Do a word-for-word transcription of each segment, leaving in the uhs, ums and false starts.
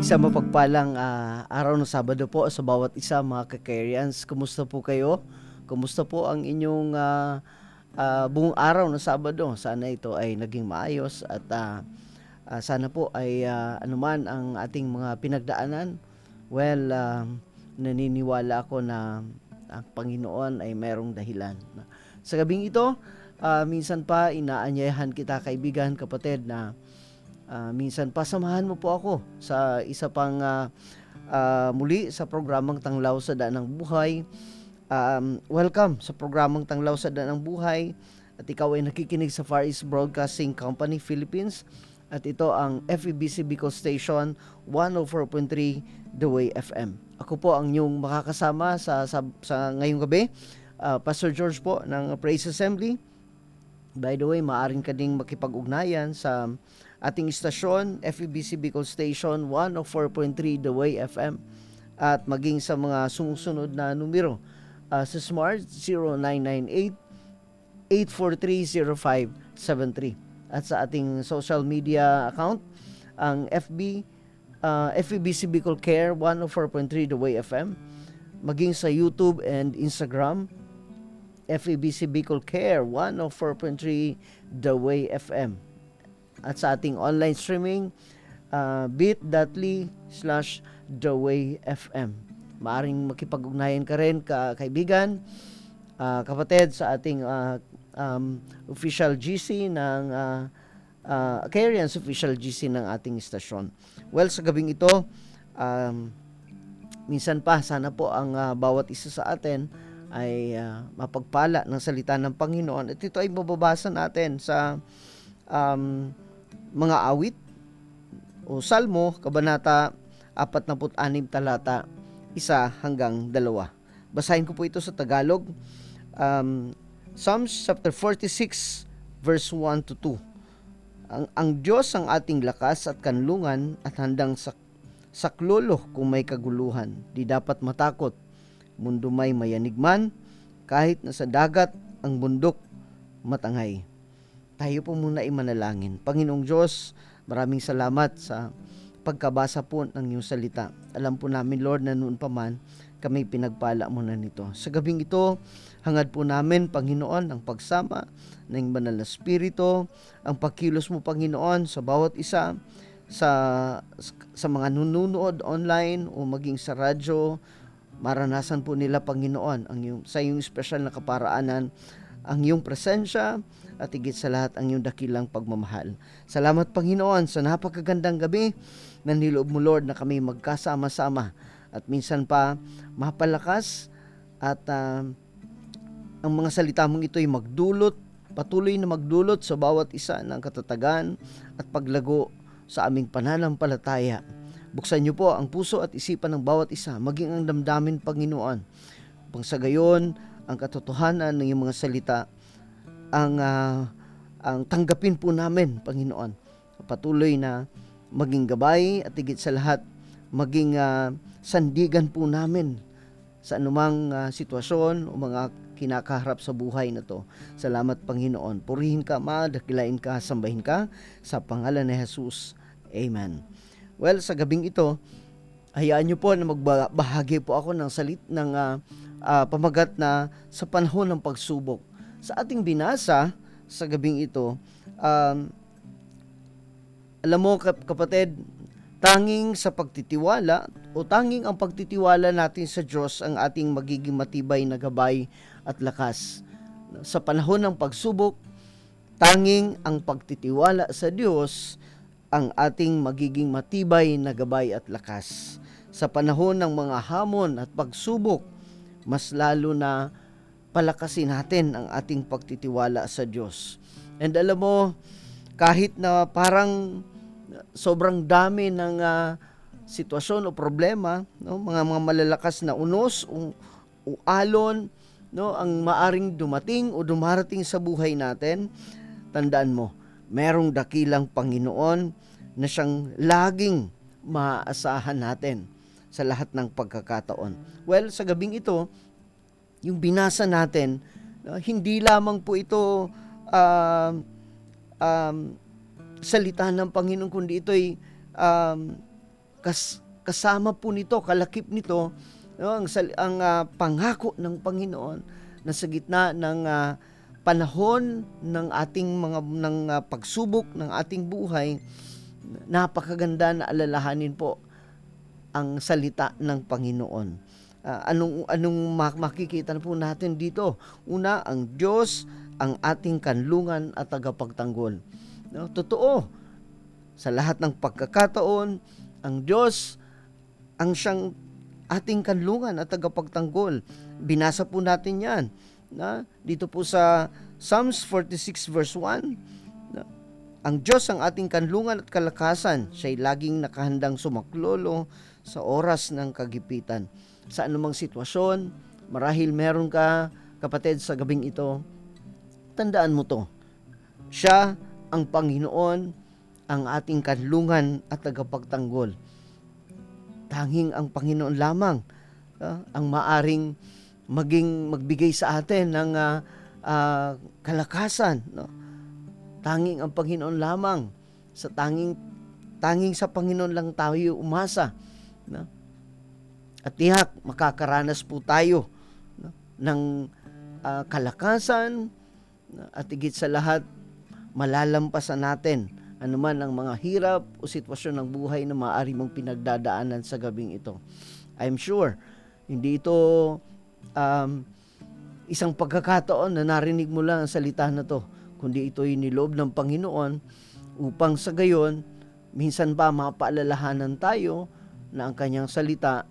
Isang mapagpalang ah, araw ng Sabado po sa bawat isa mga ka-Kairians. Kumusta po kayo? Kumusta po ang inyong ah, ah, buong araw ng Sabado? Sana ito ay naging maayos at ah, ah, sana po ay ah, anuman ang ating mga pinagdaanan. Well, ah, naniniwala ako na ang Panginoon ay mayroong dahilan. Sa gabing ito, ah, minsan pa inaanyayahan kita kaibigan, kapatid na Ah, minsan pa samahan mo po ako sa isa pang ah, ah, muli sa programang Tanglaw sa Daan ng Buhay. Um, welcome sa programang Tanglaw sa Daan ng Buhay. At ikaw ay nakikinig sa Far East Broadcasting Company Philippines. At ito ang F E B C Bicol Station one oh four point three The Way F M. Ako po ang inyong makakasama sa, sa, sa ngayong gabi. Ah, Pastor George po ng Praise Assembly. By the way, maaring ka ding makipag-ugnayan sa ating istasyon, F E B C Bicol Station one oh four point three The Way F M, at maging sa mga sumusunod na numero uh, sa Smart zero nine nine eight, eight four three zero five seven three, at sa ating social media account ang F B uh, F E B C Bicol Care one oh four point three The Way F M, maging sa YouTube and Instagram F E B C Bicol Care one oh four point three The Way F M, at sa ating online streaming uh, bit.ly slash The Way F M. Maaring makipag-ugnayan ka rin ka, kaibigan, uh, kapatid, sa ating uh, um, official G C ng uh, uh, Kairians official G C ng ating istasyon. Well, sa gabing ito, um, minsan pa sana po ang uh, bawat isa sa atin ay uh, mapagpala ng salita ng Panginoon, at ito ay mababasa natin sa um, mga awit o salmo, kabanata forty-six, talata one hanggang two. Basahin ko po ito sa Tagalog. um, Psalms chapter forty-six verse one to two. Ang, ang Diyos ang ating lakas at kanlungan, at handang sak, saklolo kung may kaguluhan. Di dapat matakot, mundo may mayanig man, kahit nasa dagat ang bundok matangay. Tayo po muna ay manalangin. Panginoong Diyos, maraming salamat sa pagkabasa po ng iyong salita. Alam po namin, Lord, na noon pa man kami pinagpala mo na nito. Sa gabing ito, hangad po namin, Panginoon, ang pagsama ng banal na Espiritu, ang pagkilos mo, Panginoon, sa bawat isa, sa, sa mga nununood online o maging sa radyo. Maranasan po nila, Panginoon, ang iyong, sa iyong special na kaparaanan, ang iyong presensya, at higit sa lahat ang iyong dakilang pagmamahal. Salamat, Panginoon, sa napakagandang gabi na niloob mo, Lord, na kami magkasama-sama at minsan pa mapalakas, at uh, ang mga salita mong ito ay magdulot, patuloy na magdulot sa bawat isa ng katatagan at paglago sa aming pananampalataya. Buksan niyo po ang puso at isipan ng bawat isa, maging ang damdamin, Panginoon. Pang sa gayon, ang katotohanan ng iyong mga salita, ang, uh, ang tanggapin po namin, Panginoon. Patuloy na maging gabay, at higit sa lahat, maging uh, sandigan po namin sa anumang uh, sitwasyon o mga kinakaharap sa buhay na to. Salamat, Panginoon. Purihin ka, Ma, dakilain ka, sambahin ka, sa pangalan ni Jesus. Amen. Well, sa gabing ito, hayaan niyo po na magbahagi po ako ng salit ng uh, uh, pamagat na sa panahon ng pagsubok. Sa ating binasa sa gabing ito, um, alam mo, kapatid, tanging sa pagtitiwala o tanging ang pagtitiwala natin sa Diyos ang ating magiging matibay na gabay at lakas. Sa panahon ng pagsubok, tanging ang pagtitiwala sa Diyos ang ating magiging matibay na gabay at lakas. Sa panahon ng mga hamon at pagsubok, mas lalo na palakasin natin ang ating pagtitiwala sa Diyos. And alam mo, kahit na parang sobrang dami ng uh, sitwasyon o problema, no, mga mga malalakas na unos o, o alon, no, ang maaring dumating o dumarating sa buhay natin, tandaan mo, merong dakilang Panginoon na siyang laging maaasahan natin sa lahat ng pagkakataon. Well, sa gabing ito, yung binasa natin, no, hindi lamang po ito uh, um, salita ng Panginoon, kundi ito'y um, kas, kasama po nito, kalakip nito, no, ang, sal- ang ah, pangako ng Panginoon na sa gitna ng ah, panahon ng ating mga ng ah, pagsubok ng ating buhay, napakaganda na alalahanin po ang salita ng Panginoon. Ah, anong anong mak- makikita na po natin dito? Una, ang Diyos ang ating kanlungan at tagapagtanggol. No, totoo. Sa lahat ng pagkakataon, ang Diyos ang siyang ating kanlungan at tagapagtanggol. Binasa po natin 'yan, na dito po sa Psalms forty-six verse one. Na, ang Diyos ang ating kanlungan at kalakasan. Siya'y laging nakahandang sumaklolo sa oras ng kagipitan. Sa anumang sitwasyon, marahil meron ka, kapatid, sa gabing ito, tandaan mo to. Siya ang Panginoon, ang ating kanlungan at tagapagtanggol. Tanging ang Panginoon lamang uh, ang maaring maging magbigay sa atin ng uh, uh, kalakasan, no? Tanging ang Panginoon lamang. Sa tanging tanging sa Panginoon lang tayo umasa, no? At tiyak makakaranas po tayo, no, ng uh, kalakasan, no? At higit sa lahat, malalampasan natin anuman ang mga hirap o sitwasyon ng buhay na maaari mong pinagdadaanan sa gabing ito. I'm sure hindi ito um, isang pagkakataon na narinig mo lang ang salita na to, kundi ito'y niloob ng Panginoon upang sa gayon, minsan ba mapaalalahanan tayo na ang kanyang salita,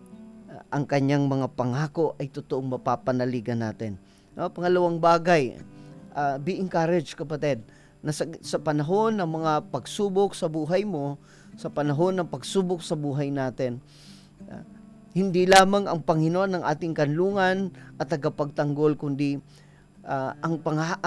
ang kanyang mga pangako ay totoong mapapanaligan natin. No, pangalawang bagay, uh, be encouraged, kapatid, na sa, sa panahon ng mga pagsubok sa buhay mo, sa panahon ng pagsubok sa buhay natin, uh, hindi lamang ang Panginoon ng ating kanlungan at tagapagtanggol, kundi uh, ang, pang-